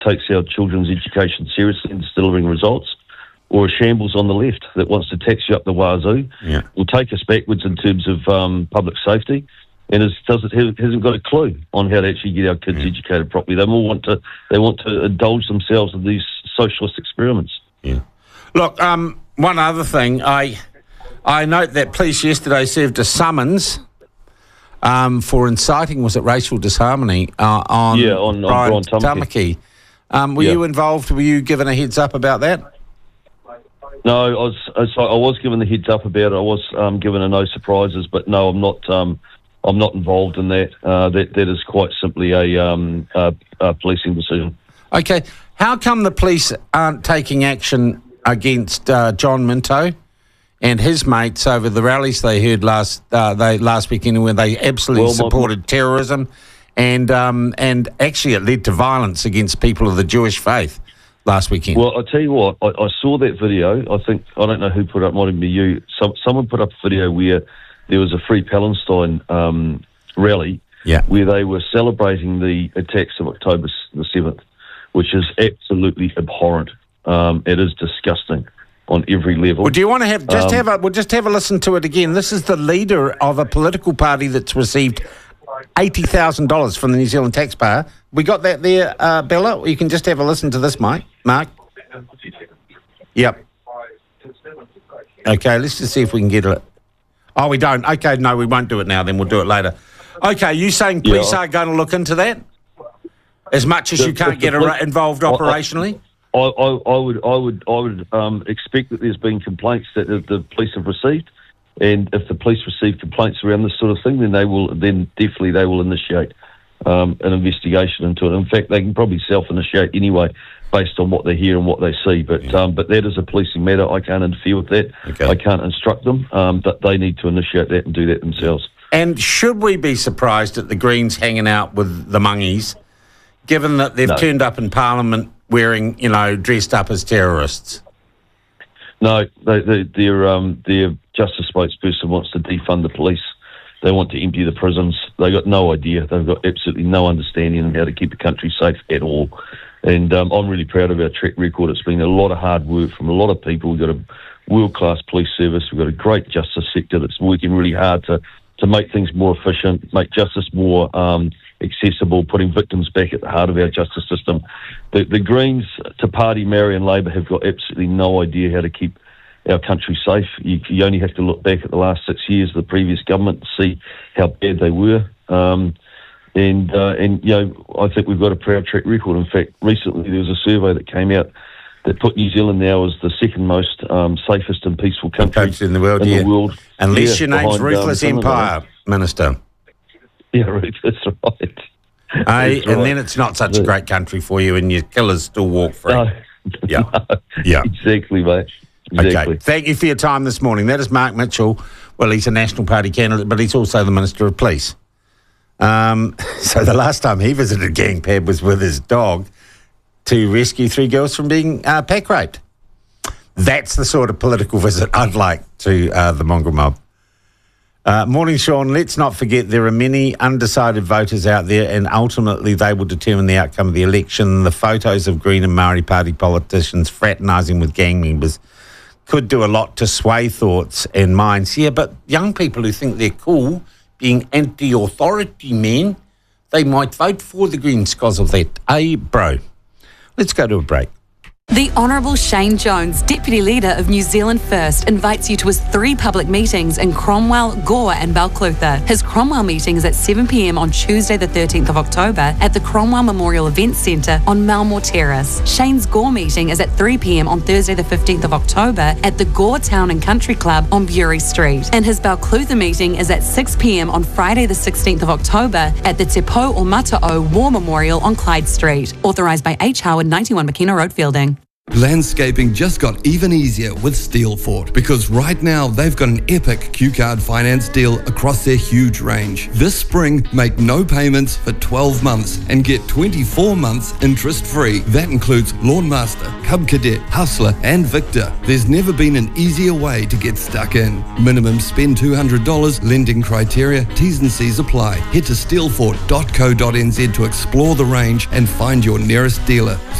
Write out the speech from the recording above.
takes our children's education seriously and is delivering results, or a shambles on the left that wants to tax you up the wazoo, will take us backwards in terms of public safety, and hasn't got a clue on how to actually get our kids educated properly. They all want to indulge themselves in these socialist experiments. Yeah. Look, one other thing, I note that police yesterday served a summons for inciting, was it racial disharmony, on Brian Tamaki. Were you involved? Were you given a heads up about that? No, I was given the heads up about it. I was given a no surprises, but no, I'm not involved in that. That is quite simply a policing decision. Okay, how come the police aren't taking action against John Minto and his mates over the rallies they heard last weekend, where they absolutely supported terrorism, and actually it led to violence against people of the Jewish faith last weekend? Well, I tell you what, I saw that video. I don't know who put it up. Might even be you. Someone put up a video where there was a Free Palestine rally, where they were celebrating the attacks of October the 7th, which is absolutely abhorrent. It is disgusting on every level. Well, do you want to have have a listen to it again? This is the leader of a political party that's received $80,000 from the New Zealand taxpayer. We got that there, Bella? You can just have a listen to this, Mark. Yep. Okay, let's just see if we can get it. Oh, we don't. Okay, no, we won't do it now. Then we'll do it later. Okay, you saying police are going to look into that as much as you can't get involved operationally? I would expect that there's been complaints that the police have received, and if the police receive complaints around this sort of thing, then definitely they will initiate an investigation into it. In fact, they can probably self-initiate anyway, based on what they hear and what they see. But that is a policing matter. I can't interfere with that. Okay. I can't instruct them, but they need to initiate that and do that themselves. And should we be surprised at the Greens hanging out with the Mungies, given that they've turned up in Parliament wearing, dressed up as terrorists? No, their justice spokesperson wants to defund the police. They want to empty the prisons. They've got no idea. They've got absolutely no understanding of how to keep the country safe at all. And I'm really proud of our track record. It's been a lot of hard work from a lot of people. We've got a world-class police service. We've got a great justice sector that's working really hard to make things more efficient, make justice more accessible, putting victims back at the heart of our justice system. The Greens, to party Maori and Labor, have got absolutely no idea how to keep our country safe. You only have to look back at the last 6 years of the previous government to see how bad they were. And I think we've got a proud track record. In fact, recently there was a survey that came out that put New Zealand now as the second most safest and peaceful country in the world. Unless your name's Ruthless Empire, Minister. Yeah, that's right. And then it's not such a great country for you, and your killers still walk free. Exactly, mate. Exactly. Okay. Thank you for your time this morning. That is Mark Mitchell. Well, he's a National Party candidate, but he's also the Minister of Police. So the last time he visited Gangpad was with his dog to rescue 3 girls from being pack raped. That's the sort of political visit I'd like to the mongrel mob. Morning, Sean. Let's not forget there are many undecided voters out there, and ultimately they will determine the outcome of the election. The photos of Green and Māori Party politicians fraternising with gang members could do a lot to sway thoughts and minds. Yeah, but young people who think they're cool, being anti-authority men, they might vote for the Greens because of that. Bro? Let's go to a break. The Honourable Shane Jones, Deputy Leader of New Zealand First, invites you to his 3 public meetings in Cromwell, Gore and Balclutha. His Cromwell meeting is at 7 p.m. on Tuesday the 13th of October at the Cromwell Memorial Events Centre on Malmore Terrace. Shane's Gore meeting is at 3 p.m. on Thursday the 15th of October at the Gore Town and Country Club on Bury Street. And his Balclutha meeting is at 6 p.m. on Friday the 16th of October at the Te Pou o Mata'o War Memorial on Clyde Street. Authorised by H. Howard, 91 Makina Road, Fielding. Landscaping just got even easier with Steelfort, because right now they've got an epic Q-Card finance deal across their huge range. This spring, make no payments for 12 months and get 24 months interest-free. That includes Lawnmaster, Cub Cadet, Hustler and Victor. There's never been an easier way to get stuck in. Minimum spend $200, lending criteria, T's and C's apply. Head to steelfort.co.nz to explore the range and find your nearest dealer.